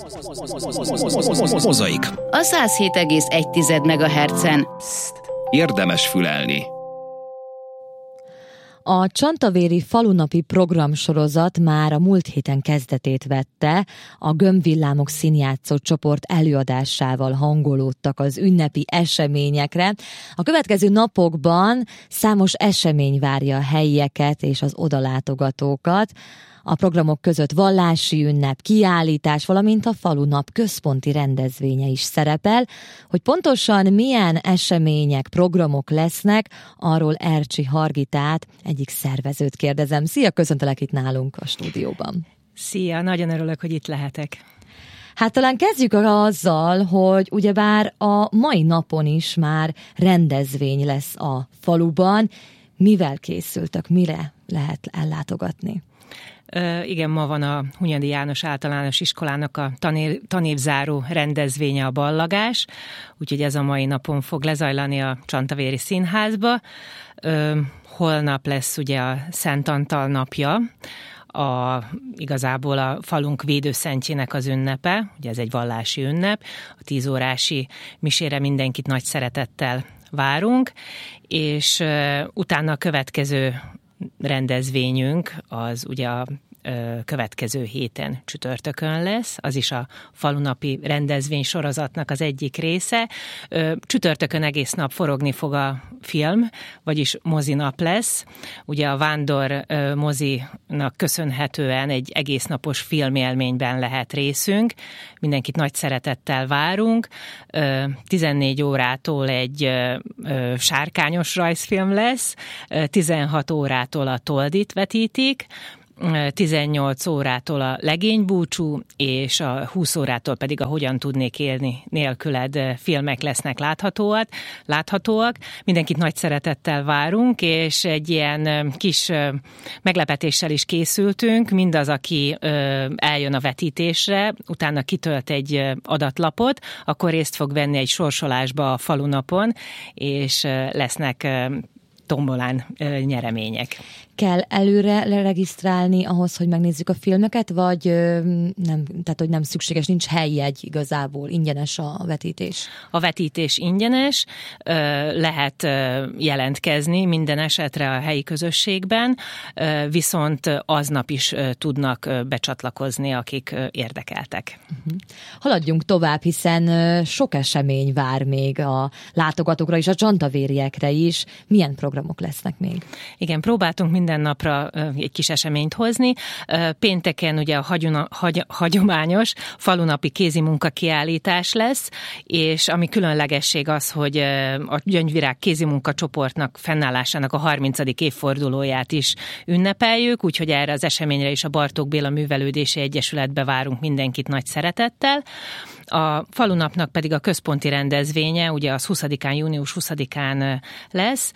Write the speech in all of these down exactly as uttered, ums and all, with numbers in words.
Mozaik. A száz hét egész egy megahertzen. Érdemes fülelni. A Csantavéri falunapi programsorozat már a múlt héten kezdetét vette, a Gömbvillámok színjátszó csoport előadásával hangolódtak az ünnepi eseményekre. A következő napokban számos esemény várja a helyieket és az odalátogatókat. A programok között vallási ünnep, kiállítás, valamint a falunap központi rendezvénye is szerepel. Hogy pontosan milyen események, programok lesznek, arról Ercsi Hargitát, egyik szervezőt kérdezem. Szia, köszöntelek itt nálunk a stúdióban. Szia, nagyon örülök, hogy itt lehetek. Hát talán kezdjük azzal, hogy ugyebár a mai napon is már rendezvény lesz a faluban. Mivel készültök, mire lehet ellátogatni? Uh, igen, ma van a Hunyadi János Általános Iskolának a tanév, tanévzáró rendezvénye, a ballagás, úgyhogy ez a mai napon fog lezajlani a Csantavéri Színházba. Uh, holnap lesz ugye a Szent Antal napja, a, igazából a falunk védőszentjének az ünnepe, ugye ez egy vallási ünnep, a tízórási misére mindenkit nagy szeretettel várunk, és uh, utána a következő rendezvényünk az ugye a következő héten csütörtökön lesz, az is a falunapi rendezvény sorozatnak az egyik része. Csütörtökön egész nap forogni fog a film, vagyis mozinap lesz. Ugye a Vándor mozinak köszönhetően egy egész napos filmélményben lehet részünk. Mindenkit nagy szeretettel várunk. tizennégy órától egy sárkányos rajzfilm lesz, tizenhat órától a Toldit vetítik, tizennyolc órától a Legénybúcsú, és a húsz órától pedig a Hogyan tudnék élni nélküled filmek lesznek láthatóak. láthatóak. Mindenkit nagy szeretettel várunk, és egy ilyen kis meglepetéssel is készültünk. Mindaz, aki eljön a vetítésre, utána kitölt egy adatlapot, akkor részt fog venni egy sorsolásba a falunapon, és lesznek tombolán nyeremények. Kell előre leregisztrálni ahhoz, hogy megnézzük a filmeket, vagy nem, tehát hogy nem szükséges, nincs helyjegy igazából, ingyenes a vetítés? A vetítés ingyenes, lehet jelentkezni minden esetre a helyi közösségben, viszont aznap is tudnak becsatlakozni, akik érdekeltek. Uh-huh. Haladjunk tovább, hiszen sok esemény vár még a látogatókra és a csantavériekre is. Milyen programok lesznek még? Igen, próbáltunk minden minden napra egy kis eseményt hozni. Pénteken ugye a hagyona, hagy, hagyományos falunapi kézimunka kiállítás lesz, és ami különlegesség az, hogy a Gyöngyvirág kézimunka csoportnak fennállásának a harmincadik évfordulóját is ünnepeljük, úgyhogy erre az eseményre is a Bartók Béla Művelődési Egyesületbe várunk mindenkit nagy szeretettel. A falunapnak pedig a központi rendezvénye, ugye az huszadikán, június huszadikán lesz,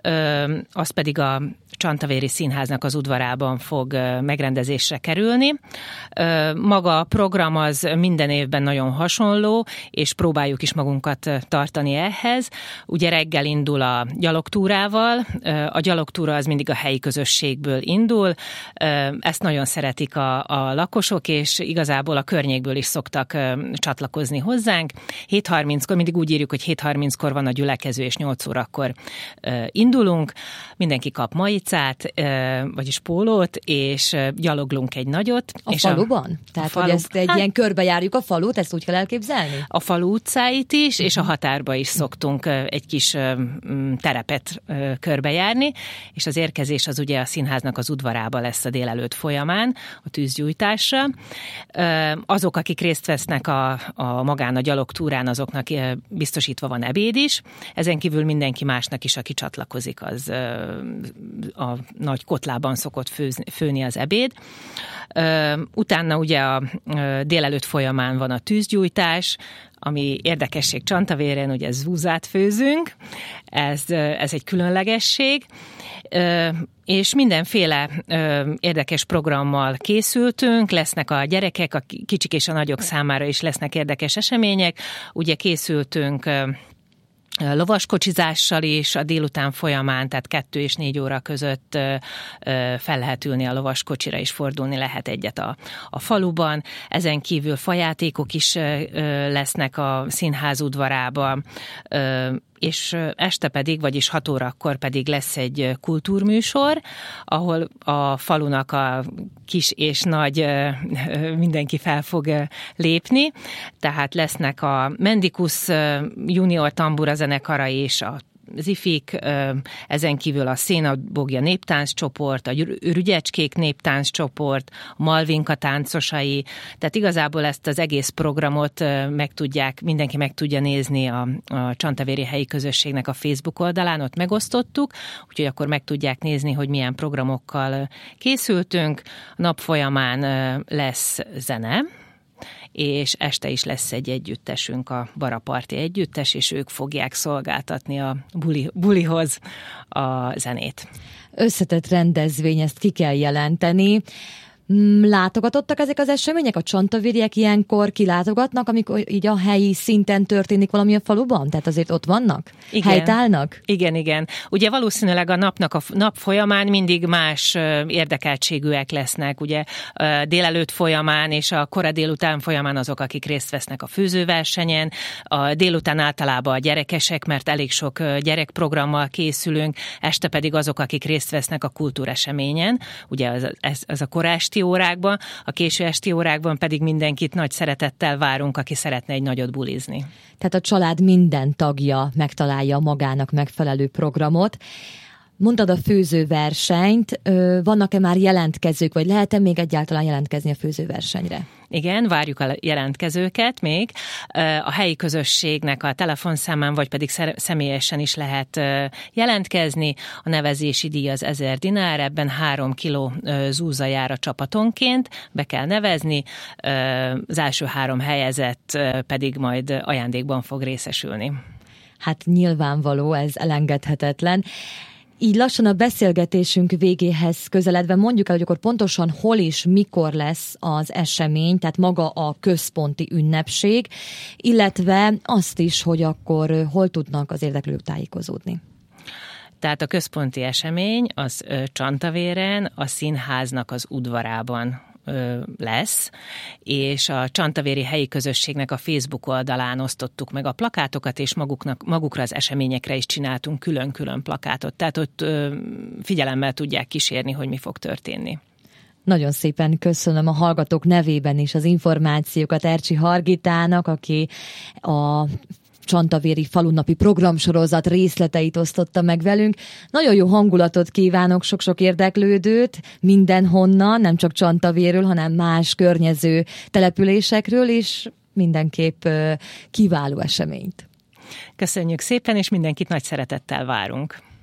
az pedig a Csantavéri Színháznak az udvarában fog megrendezésre kerülni. Maga a program az minden évben nagyon hasonló, és próbáljuk is magunkat tartani ehhez. Ugye reggel indul a gyalogtúrával, a gyalogtúra az mindig a helyi közösségből indul, ezt nagyon szeretik a, a lakosok, és igazából a környékből is szoktak csatlakozni hozzánk. hét harminckor, mindig úgy írjuk, hogy hét harminckor van a gyülekező, és nyolc órakor indulunk. Mindenki kap maicát, vagyis pólót, és gyaloglunk egy nagyot. A és faluban? A, Tehát, a falu, hogy ezt egy hát, ilyen körbejárjuk a falut, ezt úgy kell elképzelni? A falu utcáit is, uh-huh. és a határba is szoktunk egy kis terepet körbejárni, és az érkezés az ugye a színháznak az udvarába lesz a délelőtt folyamán, a tűzgyújtásra. Azok, akik részt vesznek a, a magán a gyalogtúrán, azoknak biztosítva van ebéd is. Ezen kívül mindenki másnak is, aki csatlakozik, az a nagy kotlában szokott főzni, főni az ebéd. Utána ugye a délelőtt folyamán van a tűzgyújtás, ami érdekesség Csantavéren, ugye zúzát főzünk, ez, ez egy különlegesség, és mindenféle érdekes programmal készültünk, lesznek a gyerekek, a kicsik és a nagyok számára is lesznek érdekes események, ugye készültünk lovaskocsizással is a délután folyamán, tehát kettő és négy óra között fel lehet ülni a lovaskocsira, és fordulni lehet egyet a, a faluban. Ezen kívül fajátékok is lesznek a színház udvarában, és este pedig, vagyis hat órakor pedig lesz egy kultúrműsor, ahol a falunak a kis és nagy mindenki fel fog lépni, tehát lesznek a Mendikusz junior tambura zenekara és a Zifik, ezen kívül a Szénabogja néptánccsoport, a Rügyecskék néptánccsoport, a Malvinka táncosai, tehát igazából ezt az egész programot meg tudják, mindenki meg tudja nézni a, a Csantavéri helyi közösségnek a Facebook oldalán, ott megosztottuk, úgyhogy akkor meg tudják nézni, hogy milyen programokkal készültünk. A nap folyamán lesz zene, és este is lesz egy együttesünk, a Baraparti együttes, és ők fogják szolgáltatni a buli, bulihoz a zenét. Összetett rendezvény, ezt ki kell jelenteni. Látogatottak ezek az események? A csantavériek ilyenkor kilátogatnak, amikor így a helyi szinten történik valami a faluban? Tehát azért ott vannak? Igen. Helytállnak? Igen, igen. Ugye valószínűleg a napnak a nap folyamán mindig más érdekeltségűek lesznek. Ugye délelőtt folyamán és a kora délután folyamán azok, akik részt vesznek a főzőversenyen. A délután általában a gyerekesek, mert elég sok gyerekprogrammal készülünk. Este pedig azok, akik részt vesznek a kultúreseményen. Ugye ez, ez, ez a korás órákban, a késő esti órákban pedig mindenkit nagy szeretettel várunk, aki szeretne egy nagyot bulizni. Tehát a család minden tagja megtalálja magának megfelelő programot. Mondtad a főzőversenyt, vannak-e már jelentkezők, vagy lehet-e még egyáltalán jelentkezni a főzőversenyre? Igen, várjuk a jelentkezőket még. A helyi közösségnek a telefonszámán, vagy pedig személyesen is lehet jelentkezni. A nevezési díj az ezer dinár, ebben három kiló zúza jár a csapatonként, be kell nevezni, az első három helyezett pedig majd ajándékban fog részesülni. Hát nyilvánvaló, ez elengedhetetlen. Így lassan a beszélgetésünk végéhez közeledve mondjuk el, hogy akkor pontosan hol és mikor lesz az esemény, tehát maga a központi ünnepség, illetve azt is, hogy akkor hol tudnak az érdeklők tájékozódni. Tehát a központi esemény az Csantavéren, a színháznak az udvarában lesz, és a Csantavéri helyi közösségnek a Facebook oldalán osztottuk meg a plakátokat, és maguknak, magukra az eseményekre is csináltunk külön-külön plakátot, tehát ott figyelemmel tudják kísérni, hogy mi fog történni. Nagyon szépen köszönöm a hallgatók nevében is az információkat Ercsi Hargitának, aki a Csantavéri falunapi programsorozat részleteit osztotta meg velünk. Nagyon jó hangulatot kívánok, sok-sok érdeklődőt mindenhonnan, nem csak Csantavéről, hanem más környező településekről, és mindenképp kiváló eseményt. Köszönjük szépen, és mindenkit nagy szeretettel várunk.